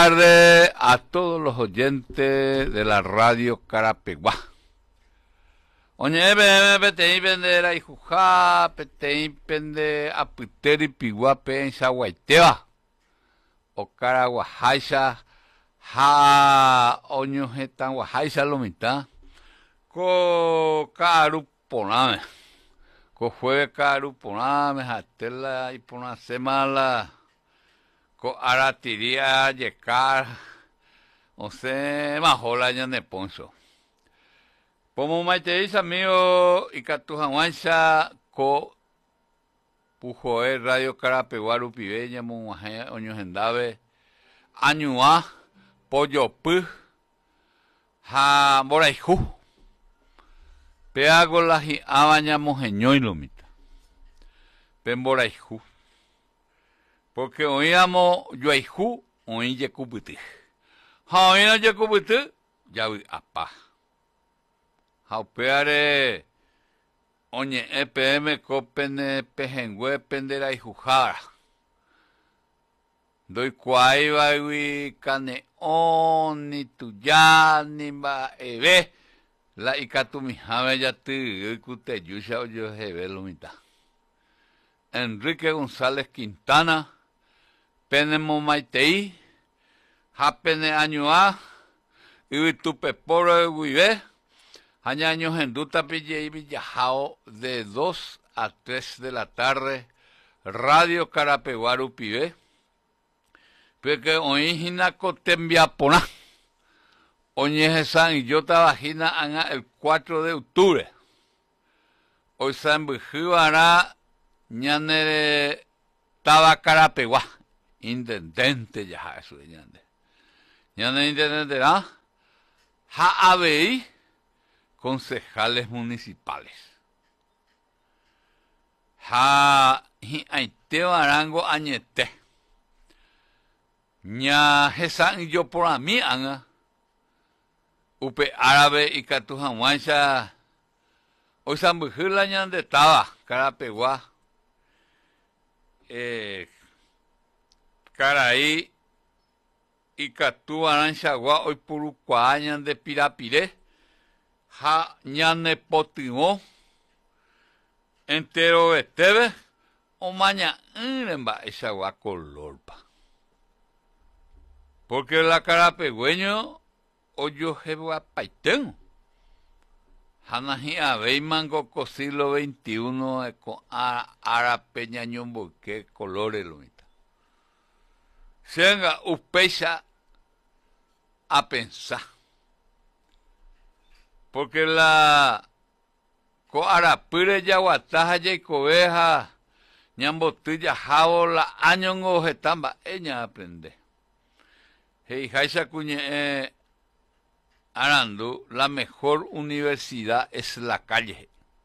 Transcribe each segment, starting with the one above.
Tardes a todos los oyentes de la radio Carapeguá. Oye, pete pende la ijuja, pete pende aputeri piguape en Saguaiteba. O Caraguajaisa, ha oño jetan guajaisa lo mitad. Co caru poname. Co juegue caru poname, hatela y pona semana. Ko aratiria llegar o se majola ya de ponso como maiteis amigo y catujanguancha ko pujoe radio Carapeguá pibeña monje oño gendave añua pollo pu ha moraiju peago la hi abaña mojeñoy lomita pemboraiju. Porque oíamos yuayjú, oí yecubuti. Ha oíamos yecubuti, ya vi apa. Ha peare, oñe EPM copene pejengüe pendera y jujara. Doy cuaiba vi cane oni tuya ni ba ebe. La ikatumi jame ya te cute yusha o yo jebe lo mitad. Enrique González Quintana. Penemo maitei, hapene añoa, y tu peporo guive, años en duta pille y villajao de 2 a 3 de la tarde, radio Carapeguá pibe, porque hoy hinaco tembia pona, oñeje san y yo trabajina el 4 de octubre, hoy san bujibará, ñanere taba Carapeguá. Intendente ya eso ñande. Ñande intendente ha habei concejales municipales. Ha aiteo arango añete. Ña jesan yo por a mí anga. Upe árabe y catujanguancha. Hoy san bujula ñande estaba Carapeguá. Caraí y Catú Aranchagua hoy purucuañan de Pirapiré, ja ñane potimó, entero esteve, o maña enremba esa agua colorpa. Porque la Carapegüeño, hoy yo jebo a paitén. Hanaji abey mango siglo XXI con ara peña ñombo que colores lo mitad. Senga uspecha a pensar. Porque la coarapure ya guataja ya cobeja ñambotilla jabo la año en jetamba ella aprende. Hey, jaisa cuñe Arandu, la mejor universidad es la calle.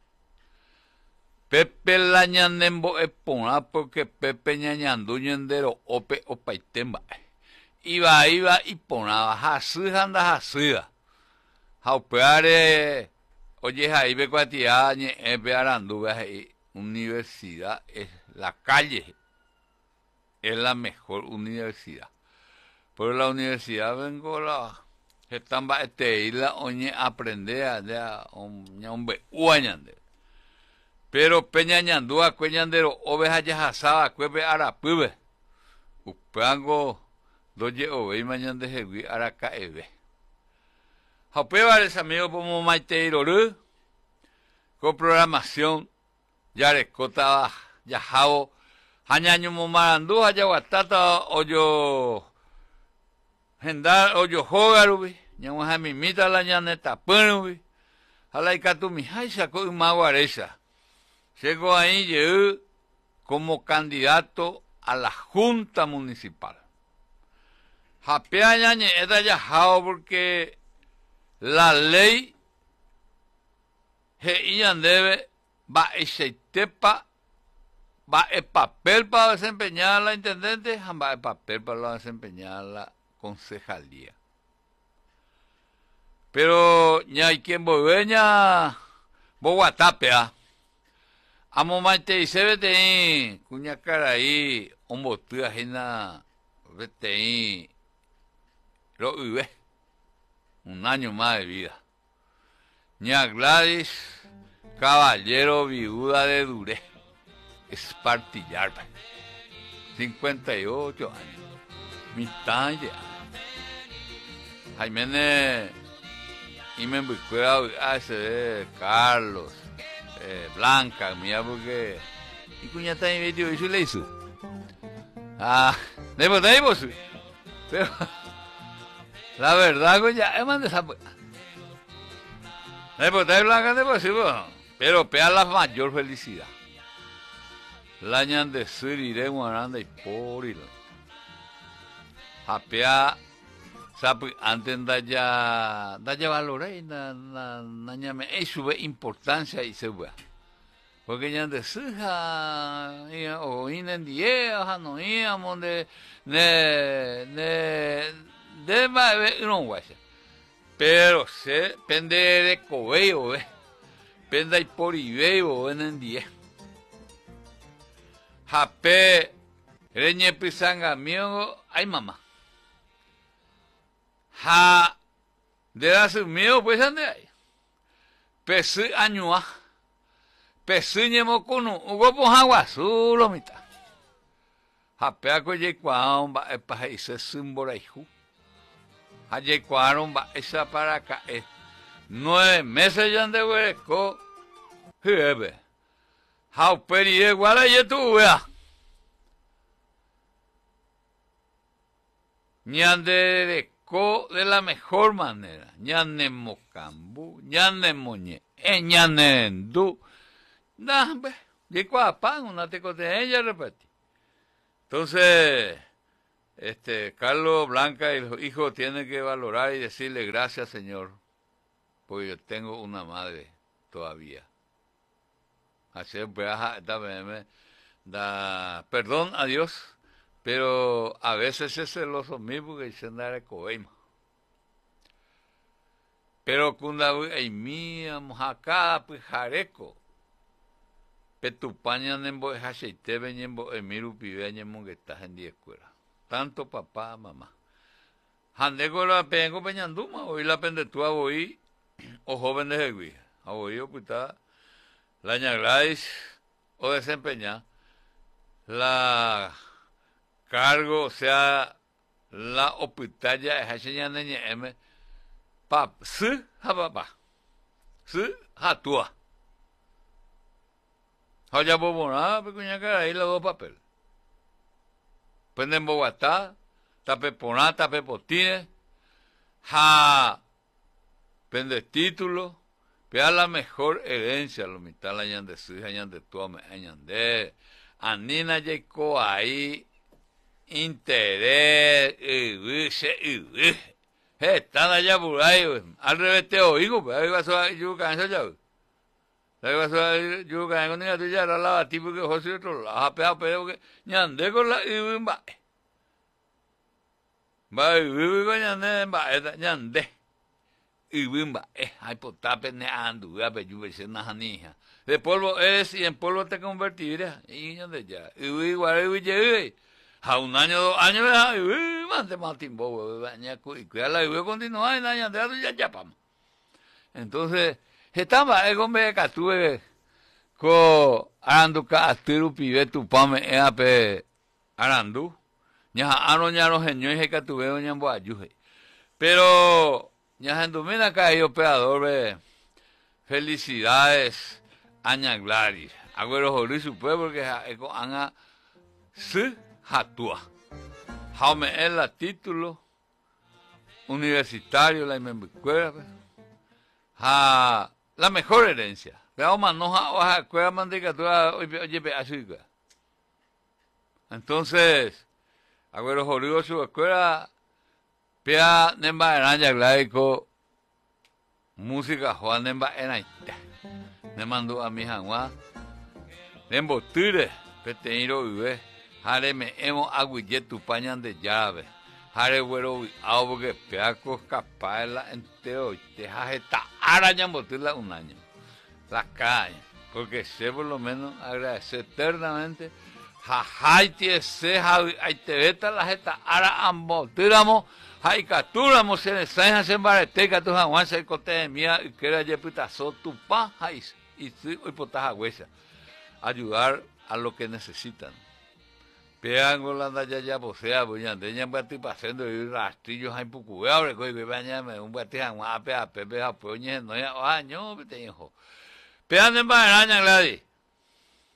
Pepe la ñanembo espona porque Pepe ñañandu ñendero ope opaitemba. Iba y ponaba jasija anda jasija. Jaupeare, oye jaibe cuatia ñepe Arandu, universidad es la calle. Es la mejor universidad. Por la universidad vengo la estamba isla oñe aprender allá hombre uañande. Pero peñañandúa cueñandero oveja ya jasaba cueve arapube. Upango doye ove mañande jegui araca eve. Jaupevares amigos como maiteiroru con programación ya recota ya jabo hañaño momarandú allá guatata oyo gendar oyo jogarubi ñamo jamimita la ñaneta punubi hala ikatumi jaisa ko maguaresa. Llegó ahí yo como candidato a la Junta Municipal. Japea ñañe eta ya jao porque la ley debe va ese tepa va el papel para desempeñar la intendente, va el papel para desempeñar la concejalía. Pero ya hay quien volveña Boguatapea. Amo maite y se vete ahí, cuña cara ahí, un botu ajena, vete ahí, lo vive. Un año más de vida. Ña Gladys Caballero, viuda de Duré, Espartillar, 58 años, mitad de años. Jaime y me buscó a ese Carlos, Blanca, mía, porque y cuña está en video y su le hizo. Debo, pero la verdad, coña, es más de esa. Blanca, pero pea la mayor felicidad. La ñan de Surire, Guaranda y Porilo. Apea, sabe, antes da ya valoré, na sube importancia y se ve. Porque ñan de Suja, o en día, no íbamos de no guacha. Pero se pende de cobeo, penda y por ibeo en el día. Jape, reñe pisanga mío, ay mamá. Ja, de la su mío, pues ande ahí. Pesu añua, pesu ñemo kunu, ugo po agua, solo mitad. Jape a coye cuaon, va, epa, y se símbolo hijo. Allí cuaron va esa para acá. 9 meses ya de hueco. Jebe. How peri igual a tu vea. Ñande de la mejor manera. Ñande mocambu, ñande moñe, ñande endu. Nah, ve. Y cuapan, una tecote ella repetí. Entonces, Carlos Blanca y los hijos tienen que valorar y decirle gracias, Señor, porque yo tengo una madre todavía. Así da perdón a Dios, pero a veces es celoso mismo que se da el coima. Pero cuando hay mía, acá, pues jareco. Petupaña nembo es aceite, veñembo emiru piveñembo que estás en 10 escuelas. Tanto papá, mamá. Handego la pengo peñanduma, hoy la pendetúa voy, o joven de Jegui. A voy, o puta, la ñagláis, o desempeñar, la cargo, o sea, la opitalla, es así ya neñe, pap, su, ha papá, su, ha tua. Oye, bobona, pequeña cara, ahí los dos papeles. Pende en Bogotá, tape poná, tape potines, ja, pende título, pea la mejor herencia, lo mitad la ñan de su hija, ñan de tu ñan de, anina yeco ahí, interés, están allá por ahí, al revés te oigo, pues ahí vas a yucar eso ya. Ahí vas a yucar con ella tuya, la lava tipo que José otro, la pea pero que ñan de con la ibimba. Va ibimba ñan de. Ibimba, hay potape ne andu, ya pe yuve na janija. De polvo eres y en polvo te convertirás. Y ñan de ya. Igual ibi a un año, 2 años, mante matimbo, y cuida la ibi continúa en año de ya pam. Entonces, estaba el hombre que tuve ko arandu ka atiru pibe tu pame eape arandu. Ña aro genio que tuve ñambo ayuje. Pero ña endumina caí operador, felicidades a Ña Gladys. Agüero Jolí su pueblo porque anga su hatua. Jaume es la título universitario la inmenbucuera. La mejor herencia. Veamos manoja cueva mandicatura oye así. Entonces, Agüero Jolí su escuela pea nemba enaya glaico música Juan nemba enaita. Ne mandó a mi janwa. Nembo tire peteiro vive. Jare me hemos aguille tu pañan de llave. Jare güero algo que peacos capala entero. Te jajeta araña botirla un año. La caña. Porque sé por lo menos agradecer eternamente Jajaiti ese aiteveta la jeta ara ambo tiramo haikaturamo se le sain se bareteca tu jawan se cote mía que era yeputazo tu pa jais y potaja huesa ayudar a lo que necesitan. Pean golanda ya posea buñan de ñan bati pasando y rastrillos hay pucu abre coi bañame un bati a pepe a poñe no ya año te hijo. Pean en baña gladi